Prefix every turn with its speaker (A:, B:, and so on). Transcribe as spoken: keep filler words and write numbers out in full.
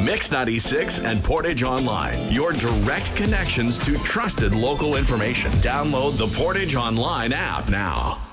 A: Mix ninety-six and Portage Online, your direct connections to trusted local information. Download the Portage Online app now.